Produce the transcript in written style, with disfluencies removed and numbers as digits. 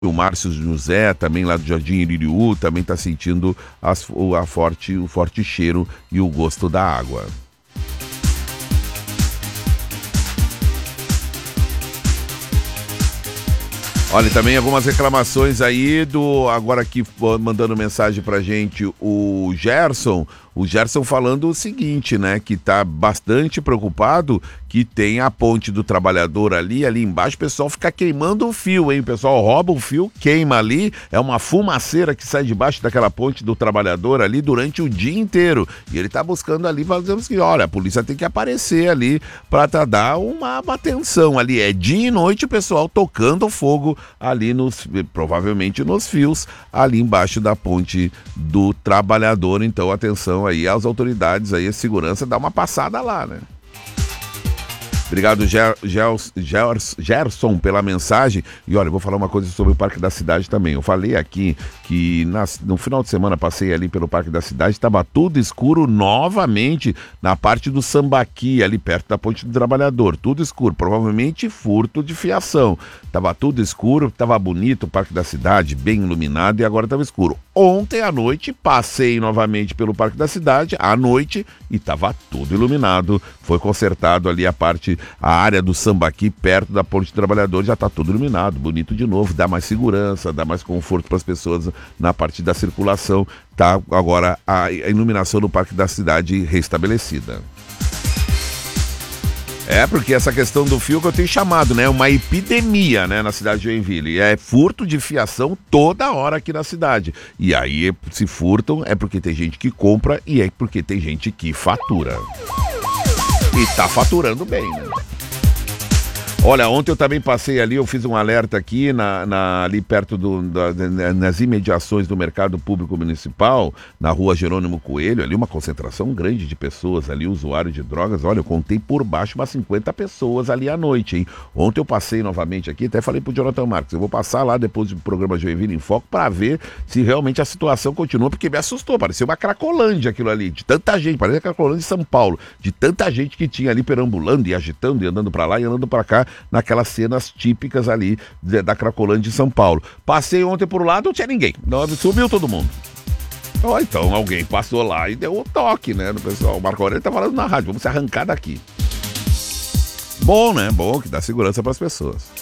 O Márcio José, também lá do Jardim Iririú, também está sentindo o forte cheiro e o gosto da água. Olha, também algumas reclamações aí agora aqui mandando mensagem pra gente o Gerson falando o seguinte, né, que tá bastante preocupado que tem a ponte do trabalhador ali embaixo, o pessoal fica queimando o fio, hein, o pessoal rouba o fio, queima ali, é uma fumaceira que sai debaixo daquela ponte do trabalhador ali durante o dia inteiro, e ele tá buscando ali, fazendo assim, olha, a polícia tem que aparecer ali pra dar uma atenção ali, é dia e noite o pessoal tocando fogo ali provavelmente nos fios, ali embaixo da ponte do trabalhador, então atenção aí às autoridades aí, a segurança, dá uma passada lá, né? Obrigado, Gerson, pela mensagem. E olha, eu vou falar uma coisa sobre o Parque da Cidade também. Eu falei aqui que no final de semana passei ali pelo Parque da Cidade, estava tudo escuro novamente na parte do Sambaqui, ali perto da Ponte do Trabalhador. Tudo escuro, provavelmente furto de fiação. Tava tudo escuro, tava bonito o Parque da Cidade, bem iluminado, e agora estava escuro. Ontem à noite passei novamente pelo Parque da Cidade, à noite, e estava tudo iluminado. Foi consertado ali a área do Sambaqui, perto da Ponte do Trabalhador, já está tudo iluminado, bonito de novo, dá mais segurança, dá mais conforto para as pessoas na parte da circulação. Tá agora a iluminação do Parque da Cidade restabelecida. Porque essa questão do fio que eu tenho chamado, né? Uma epidemia, né? Na cidade de Joinville. É furto de fiação toda hora aqui na cidade. E aí, se furtam, é porque tem gente que compra e é porque tem gente que fatura. E tá faturando bem, né? Olha, ontem eu também passei ali, eu fiz um alerta aqui ali perto nas imediações do Mercado Público Municipal, na rua Jerônimo Coelho, ali uma concentração grande de pessoas ali, usuários de drogas. Olha, eu contei por baixo umas 50 pessoas ali à noite, hein? Ontem eu passei novamente aqui, até falei pro Jonathan Marques, eu vou passar lá depois do programa Joinville em Foco para ver se realmente a situação continua, porque me assustou, parecia uma Cracolândia aquilo ali, de tanta gente, parecia a Cracolândia de São Paulo, de tanta gente que tinha ali perambulando e agitando e andando para lá e andando para cá, naquelas cenas típicas ali da Cracolândia de São Paulo. Passei ontem por lá, não tinha ninguém, sumiu todo mundo. Então alguém passou lá e deu um toque, né, no pessoal. O Marco Aurélio tá falando na rádio, vamos se arrancar daqui. Bom, né? Bom, que dá segurança para as pessoas.